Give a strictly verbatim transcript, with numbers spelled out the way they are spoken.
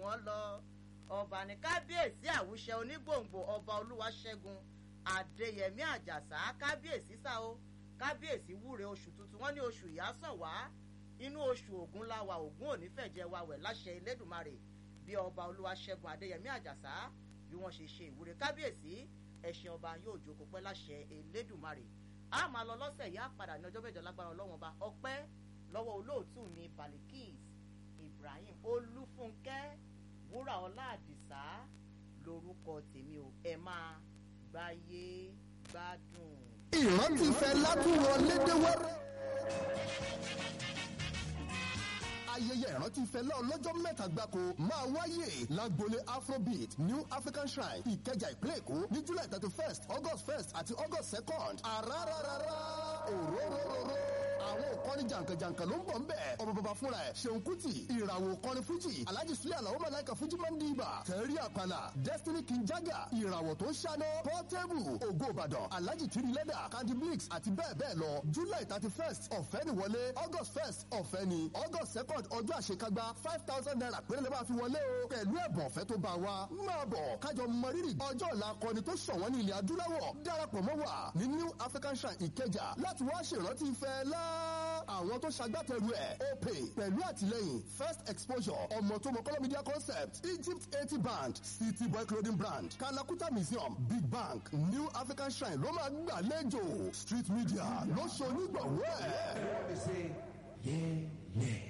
wọ́n lọ ọba ní kábíyèsí àwùṣẹ onígbòǹgbò ọba olúwaṣẹ́gun adéyẹmí àjàsá kábíyèsí sá o kábíyèsí wúre oṣù tuntun wọ́n ní oṣù ìyásàn wá inú oṣù ògún láwa ògún òní fẹ̀jẹ̀ wa wẹ̀ láṣẹ elédùmarè bí ọba olúwaṣẹ́gun adéyẹmí àjàsá bí wọ́n ṣe ṣe ìwúre kábíyèsí ẹ̀sìn ọba yóò jókòó pẹ́ láṣẹ elédùmarè a máa lọ lọ́sẹ̀ yá padà ní ọjọ́ mẹ́jọ lágbára ọlọ́wọ́n ọba ọpẹ́ lọ́wọ́ olóòtú mi balikis ibrahim olúfúnkẹ́ wúrà ọlá àdìsá lórúkọ tèmi o ẹ máa gbáyé gbádùn. ìrántí Fẹlá tún wọlé dé wẹ́rẹ́. ayẹyẹ ìrántí Fẹlá ọlọ́jọ́ mẹ́ta gbáko máa wáyé lágbolé afrobeat new african shrine ìkẹjà ìpínlẹ̀ èkó ní july thirty first august first àti august second àràràràrà òróróróró àwọn òkọ́ni jàǹkànjàǹkàn ló ń bọ̀ ń bẹ̀ ọmọ bàbá fúnra ẹ̀ ṣeun kùtì ìràwọ̀ òkọ́ni fújì alhaji sule alao malaika fújì mandiba tẹ̀rí àpàlà destiny king jaga ìràwọ̀ tó ń ṣáná portable ògo ìbàdàn alhaji tiri lẹ́dà candy blix àti bẹ́ẹ̀ bẹ́ẹ̀ lọ july thirty first ọ̀fẹ́ ni wọlé august first ọ̀fẹ́ ni august second ọjọ́ àṣekágbá five thousand naira péré lè máa fi wọlé o pẹ̀lú ẹ̀bùn ọ̀fẹ́ tó bá wa máa bọ̀ kájọ mọrírì ọjọ́ ọ̀la akọni tó ṣọ̀wọ́n ní ilẹ̀ adúláwọ̀ darapọ̀ mọ́ wa ní new african shrine ìkẹjà láti wá ṣèrántí Fẹlá àwọn tó ṣagbátẹrù ẹ̀ opay pẹ̀lú àtìlẹ́yìn first exposure ọmọ tó mọ kọ́lọ́ media concept egypt eighty band city boy clothing brand kalakuta museum big bank new african shrine ló máa gbàlejò street media ló ṣe onígbọ̀wọ́ ẹ̀.